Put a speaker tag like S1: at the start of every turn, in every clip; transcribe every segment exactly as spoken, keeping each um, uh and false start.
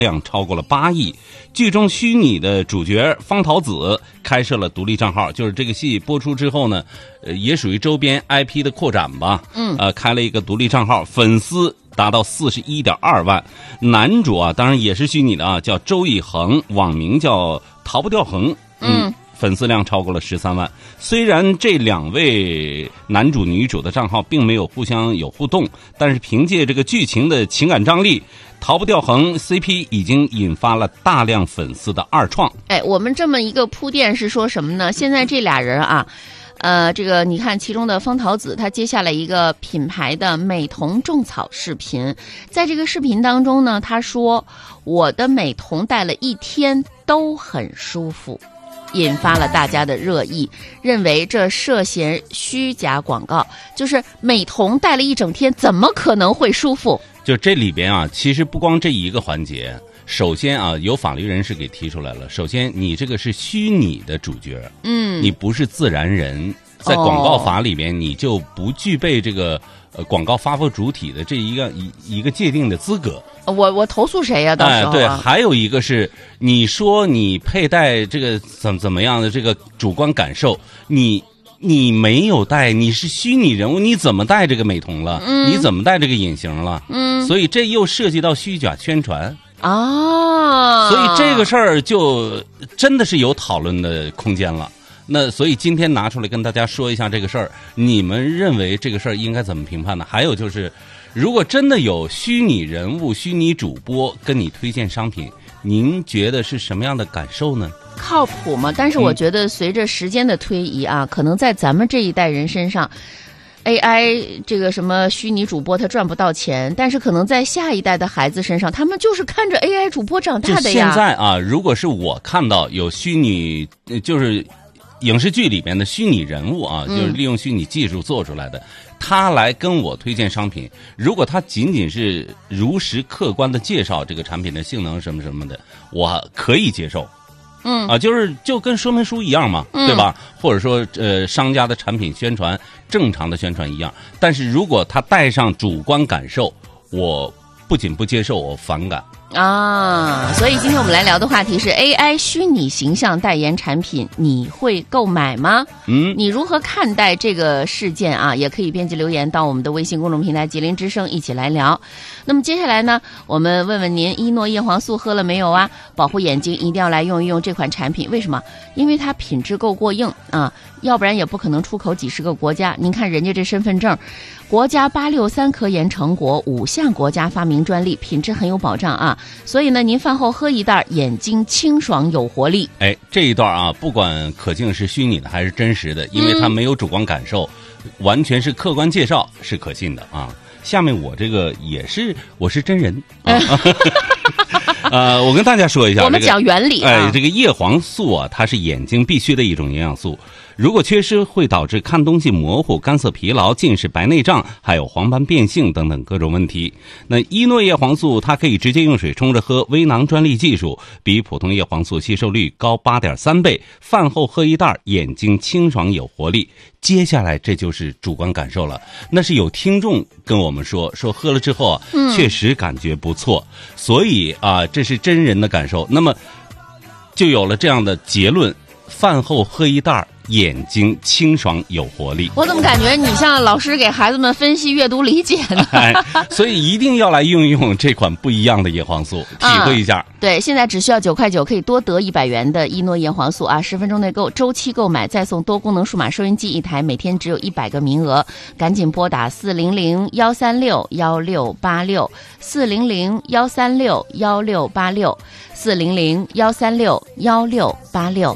S1: 量超过了八亿。剧中虚拟的主角方桃子开设了独立账号，就是这个戏播出之后呢，呃，也属于周边 I P 的扩展吧。嗯，呃，开了一个独立账号，粉丝达到四十一点二万。男主啊，当然也是虚拟的啊，叫周以恒，网名叫逃不掉恒。嗯。嗯，粉丝量超过了十三万。虽然这两位男主女主的账号并没有互相有互动，但是凭借这个剧情的情感张力，逃不掉恒 C P 已经引发了大量粉丝的二创。
S2: 哎，我们这么一个铺垫是说什么呢？现在这俩人啊，呃，这个你看其中的方桃子，她接下了一个品牌的美瞳种草视频，在这个视频当中呢，她说我的美瞳戴了一天都很舒服，引发了大家的热议，认为这涉嫌虚假广告。就是美瞳戴了一整天，怎么可能会舒服？
S1: 就这里边啊，其实不光这一个环节。首先啊，有法律人士给提出来了。首先，你这个是虚拟的主角，嗯，你不是自然人，在广告法里边，你就不具备这个呃广告发布主体的这一个一一个界定的资格。
S2: 我我投诉谁呀、啊？到时候、啊
S1: 哎、对，还有一个是，你说你佩戴这个怎怎么样的这个主观感受，你。你没有戴，你是虚拟人物，你怎么戴这个美瞳了？嗯、你怎么戴这个隐形了？嗯，所以这又涉及到虚假宣传
S2: 啊，
S1: 所以这个事儿就真的是有讨论的空间了。那所以今天拿出来跟大家说一下这个事儿，你们认为这个事儿应该怎么评判呢？还有就是，如果真的有虚拟人物、虚拟主播跟你推荐商品，您觉得是什么样的感受呢？
S2: 靠谱吗？但是我觉得随着时间的推移啊，嗯、可能在咱们这一代人身上 A I 这个什么虚拟主播他赚不到钱，但是可能在下一代的孩子身上，他们就是看着 A I 主播长大的呀。
S1: 就现在啊，如果是我看到有虚拟，就是影视剧里面的虚拟人物啊，就是利用虚拟技术做出来的，嗯、他来跟我推荐商品，如果他仅仅是如实客观的介绍这个产品的性能什么什么的，我可以接受。嗯啊，就是就跟说明书一样嘛，嗯、对吧？或者说呃，商家的产品宣传正常的宣传一样。但是如果他带上主观感受，我不仅不接受，我反感。
S2: 啊，所以今天我们来聊的话题是 A I 虚拟形象代言产品，你会购买吗？嗯，你如何看待这个事件啊？也可以编辑留言到我们的微信公众平台吉林之声一起来聊。那么接下来呢，我们问问您，伊诺叶黄素喝了没有啊？保护眼睛一定要来用一用这款产品，为什么？因为它品质够过硬啊，要不然也不可能出口几十个国家。您看人家这身份证，国家八六三科研成果，五项国家发明专利，品质很有保障啊。所以呢，您饭后喝一袋，眼睛清爽有活力。
S1: 哎，这一段啊，不管可敬是虚拟的还是真实的，因为它没有主观感受，嗯、完全是客观介绍，是可信的啊。下面我这个也是，我是真人啊。呃，我跟大家说一下，
S2: 我们讲原理、啊。
S1: 哎，这个叶黄素啊，它是眼睛必须的一种营养素。如果缺失，会导致看东西模糊、干涩疲劳、近视、白内障，还有黄斑变性等等各种问题。那伊诺叶黄素它可以直接用水冲着喝，微囊专利技术，比普通叶黄素吸收率高 八点三 倍。饭后喝一袋，眼睛清爽有活力。接下来这就是主观感受了，那是有听众跟我们说，说喝了之后啊，嗯、确实感觉不错，所以啊，这是真人的感受。那么就有了这样的结论：饭后喝一袋，眼睛清爽有活力。
S2: 我怎么感觉你像老师给孩子们分析阅读理解呢？
S1: 哎，所以一定要来用用这款不一样的叶黄素，体会一下。啊、
S2: 对，现在只需要九块九，可以多得一百元的伊诺叶黄素啊！十分钟内购，周期购买再送多功能数码收音机一台，每天只有一百个名额，赶紧拨打四零零幺三六幺六八六四零零幺三六幺六八六四零零幺三六幺六八六。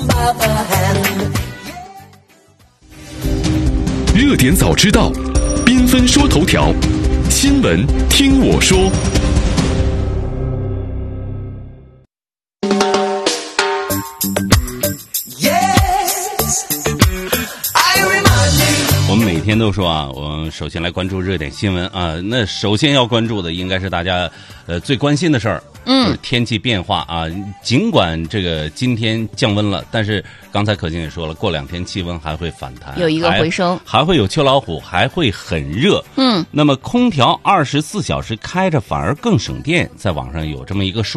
S3: 热点早知道，缤纷说头条，新闻听我说。
S1: 我们每天年都说啊，我们首先来关注热点新闻啊。那首先要关注的应该是大家呃最关心的事儿，嗯，就是天气变化啊。尽管这个今天降温了，但是刚才可静也说了，过两天气温还会反弹，
S2: 有一个回升，
S1: 还, 还会有秋老虎，还会很热。嗯，那么空调二十四小时开着反而更省电，在网上有这么一个数。